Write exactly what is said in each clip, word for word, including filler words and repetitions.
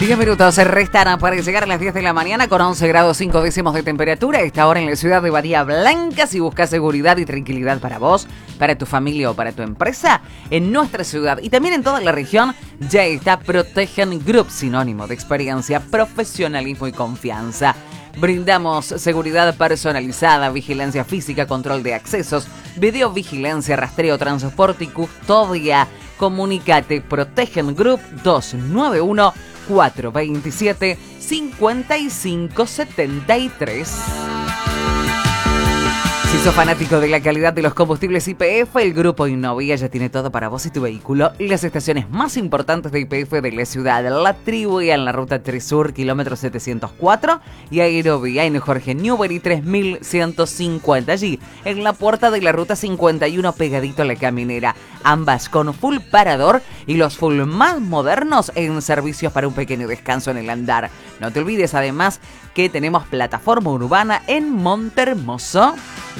diez minutos se restan para llegar a las diez de la mañana con once grados cinco décimos de temperatura. Esta hora en la ciudad de Bahía Blanca. Si buscas seguridad y tranquilidad para vos, para tu familia o para tu empresa, en nuestra ciudad y también en toda la región, ya está Protegen Group, sinónimo de experiencia, profesionalismo y confianza. Brindamos seguridad personalizada, vigilancia física, control de accesos, videovigilancia, rastreo, transporte y custodia. Comunícate Protegen Group dos nueve uno, cuatro dos siete, cinco cinco siete tres. Si sos fanático de la calidad de los combustibles Y P F, el Grupo Innovia ya tiene todo para vos y tu vehículo. Las estaciones más importantes de Y P F de la ciudad, La Tribu en la ruta tres Sur, kilómetro setecientos cuatro, y Aerovía en Jorge Newbery tres mil ciento cincuenta, allí en la puerta de la ruta cincuenta y uno, pegadito a la Caminera. Ambas con full parador y los full más modernos en servicios para un pequeño descanso en el andar. No te olvides además que tenemos plataforma urbana en Montehermoso.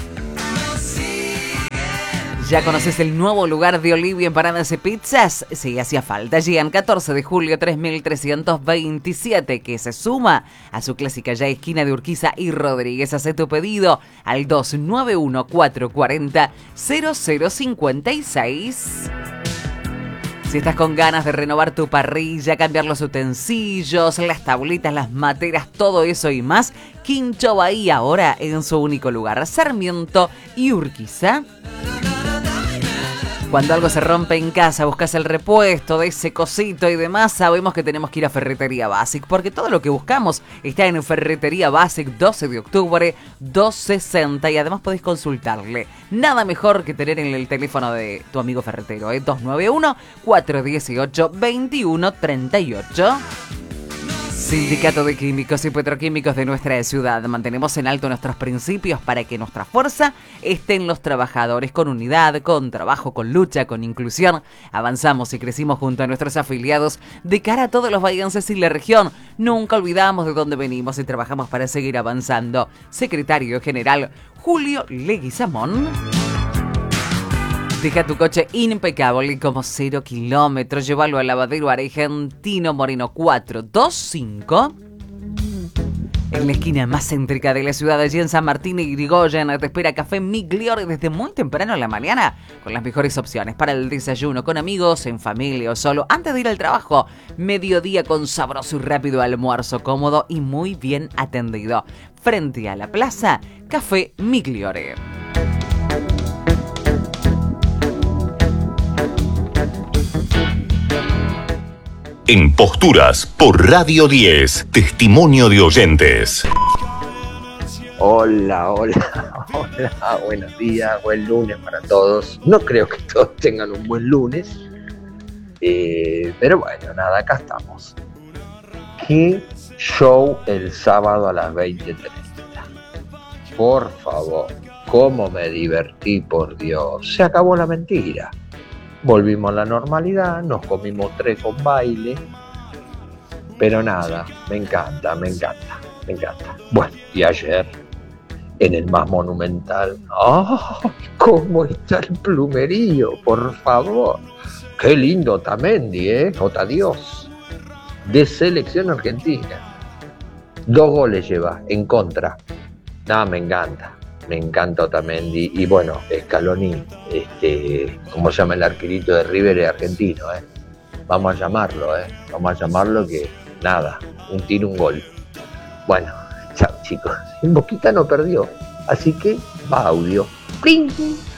¿Ya conoces el nuevo lugar de Olivia Empanadas y Pizzas? Sí, hacía falta. Llegan catorce de julio tres mil trescientos veintisiete, que se suma a su clásica ya esquina de Urquiza y Rodríguez. Haz tu pedido al dos nueve uno, cuatro cuatro cero, cero cero cinco seis. Si estás con ganas de renovar tu parrilla, cambiar los utensilios, las tablitas, las materas, todo eso y más, Quincho Bahía ahora en su único lugar, Sarmiento y Urquiza. Cuando algo se rompe en casa, buscas el repuesto de ese cosito y demás, sabemos que tenemos que ir a Ferretería Basic, porque todo lo que buscamos está en Ferretería Basic, doce de octubre, doscientos sesenta, y además podés consultarle. Nada mejor que tener en el teléfono de tu amigo ferretero, ¿eh? dos nueve uno, cuatro uno ocho, dos uno tres ocho. Sindicato de Químicos y Petroquímicos de nuestra ciudad. Mantenemos en alto nuestros principios para que nuestra fuerza esté en los trabajadores, con unidad, con trabajo, con lucha, con inclusión. Avanzamos y crecimos junto a nuestros afiliados de cara a todos los bahienses y la región. Nunca olvidamos de dónde venimos y trabajamos para seguir avanzando. Secretario General Julio Leguizamón. Deja tu coche impecable como cero kilómetros. Llévalo al lavadero Argentino Moreno cuatrocientos veinticinco. En la esquina más céntrica de la ciudad, allí en San Martín y Irigoyen, te espera Café Migliore desde muy temprano en la mañana, con las mejores opciones para el desayuno, con amigos, en familia o solo, antes de ir al trabajo. Mediodía con sabroso y rápido almuerzo, cómodo y muy bien atendido. Frente a la plaza, Café Migliore. En Posturas por Radio diez, testimonio de oyentes. Hola, hola, hola, buenos días, buen lunes para todos. No creo que todos tengan un buen lunes, eh, pero bueno, nada, acá estamos. ¿Qué show el sábado a las veinte treinta? Por favor, cómo me divertí, por Dios. Se acabó la mentira. Volvimos a la normalidad, nos comimos tres con baile, pero nada, me encanta, me encanta, me encanta. Bueno, y ayer, en el más monumental, ¡oh, cómo está el plumerío, por favor! ¡Qué lindo Otamendi, eh! ¡Ota Dios! De selección argentina. Dos goles lleva, en contra. Nada, me encanta. Me encanta Otamendi y bueno, Scaloni, este, como se llama el arquerito de River, es argentino, ¿eh? Vamos a llamarlo, ¿eh? Vamos a llamarlo que nada, un tiro, un gol. Bueno, chao chicos, en Boquita no perdió, así que va audio. ¡Pling!